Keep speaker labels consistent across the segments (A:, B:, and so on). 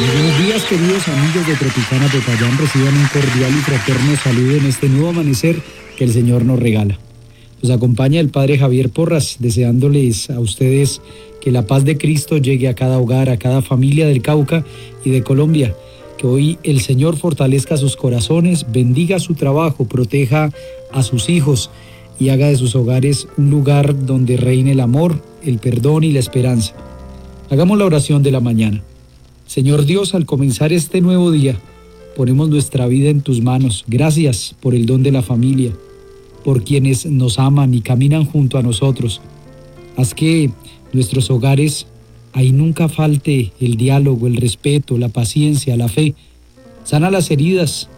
A: Buenos días, queridos amigos de Tropicana Popayán. Reciban un cordial y fraterno saludo en este nuevo amanecer que el Señor nos regala. Nos acompaña el Padre Javier Porras, deseándoles a ustedes que la paz de Cristo llegue a cada hogar, a cada familia del Cauca y de Colombia. Que hoy el Señor fortalezca sus corazones, bendiga su trabajo, proteja a sus hijos y haga de sus hogares un lugar donde reine el amor, el perdón y la esperanza. Hagamos la oración de la mañana. Señor Dios, al comenzar este nuevo día, ponemos nuestra vida en tus manos. Gracias por el don de la familia, por quienes nos aman y caminan junto a nosotros. Haz que nuestros hogares, ahí nunca falte el diálogo, el respeto, la paciencia, la fe. Sana las heridas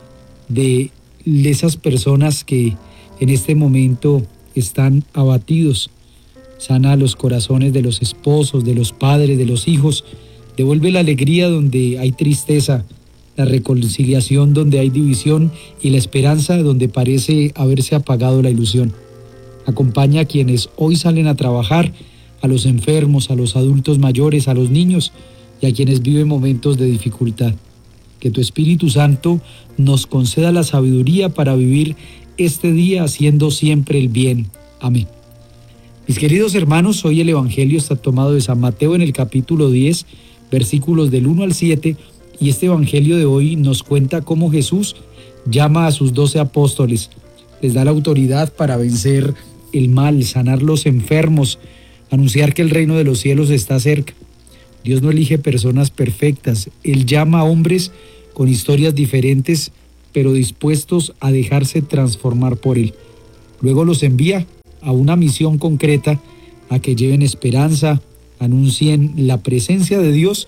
A: de esas personas que en este momento están abatidos. Sana los corazones de los esposos, de los padres, de los hijos. Devuelve la alegría donde hay tristeza, la reconciliación donde hay división y la esperanza donde parece haberse apagado la ilusión. Acompaña a quienes hoy salen a trabajar, a los enfermos, a los adultos mayores, a los niños y a quienes viven momentos de dificultad. Que tu Espíritu Santo nos conceda la sabiduría para vivir este día haciendo siempre el bien. Amén. Mis queridos hermanos, hoy el Evangelio está tomado de San Mateo en el capítulo 10, versículos del 1 al 7, y este Evangelio de hoy nos cuenta cómo Jesús llama a sus 12 apóstoles, les da la autoridad para vencer el mal, sanar los enfermos, anunciar que el reino de los cielos está cerca. Dios no elige personas perfectas, Él llama a hombres con historias diferentes, pero dispuestos a dejarse transformar por Él. Luego los envía a una misión concreta, a que lleven esperanza, anuncien la presencia de Dios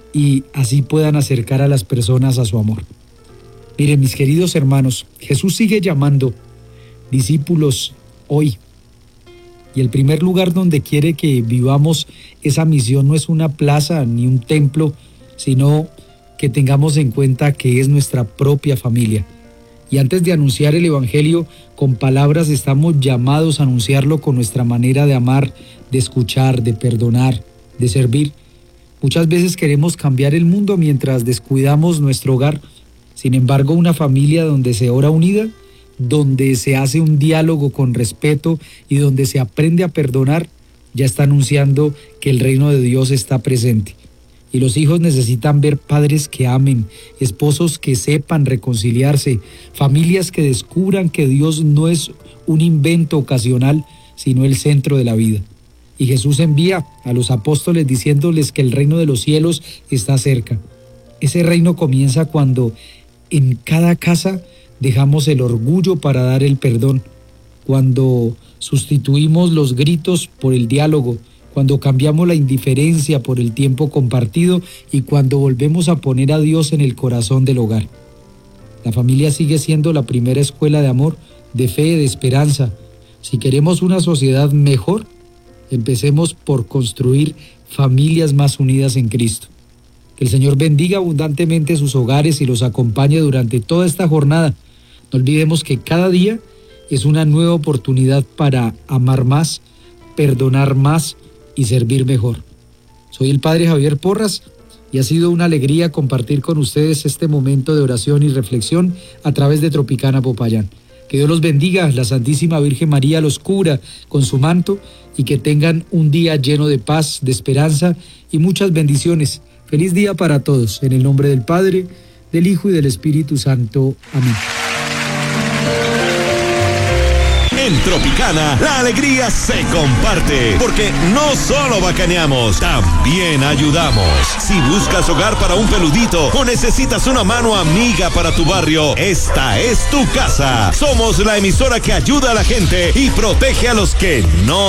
A: y así puedan acercar a las personas a su amor. Miren, mis queridos hermanos, Jesús sigue llamando discípulos hoy. Y el primer lugar donde quiere que vivamos esa misión no es una plaza ni un templo, sino que tengamos en cuenta que es nuestra propia familia. Y antes de anunciar el Evangelio con palabras, estamos llamados a anunciarlo con nuestra manera de amar, de escuchar, de perdonar, de servir. Muchas veces queremos cambiar el mundo mientras descuidamos nuestro hogar. Sin embargo, una familia donde se ora unida, donde se hace un diálogo con respeto y donde se aprende a perdonar, ya está anunciando que el reino de Dios está presente. Y los hijos necesitan ver padres que amen, esposos que sepan reconciliarse, familias que descubran que Dios no es un invento ocasional, sino el centro de la vida. Y Jesús envía a los apóstoles diciéndoles que el reino de los cielos está cerca. Ese reino comienza cuando en cada casa dejamos el orgullo para dar el perdón, cuando sustituimos los gritos por el diálogo, cuando cambiamos la indiferencia por el tiempo compartido y cuando volvemos a poner a Dios en el corazón del hogar. La familia sigue siendo la primera escuela de amor, de fe, de esperanza. Si queremos una sociedad mejor, empecemos por construir familias más unidas en Cristo. Que el Señor bendiga abundantemente sus hogares y los acompañe durante toda esta jornada. No olvidemos que cada día es una nueva oportunidad para amar más, perdonar más y servir mejor. Soy el Padre Javier Porras y ha sido una alegría compartir con ustedes este momento de oración y reflexión a través de Tropicana Popayán. Que Dios los bendiga, la Santísima Virgen María los cubra con su manto y que tengan un día lleno de paz, de esperanza y muchas bendiciones. Feliz día para todos, en el nombre del Padre, del Hijo y del Espíritu Santo. Amén.
B: En Tropicana, la alegría se comparte, porque no solo bacaneamos, también ayudamos. Si buscas hogar para un peludito o necesitas una mano amiga para tu barrio, esta es tu casa. Somos la emisora que ayuda a la gente y protege a los que no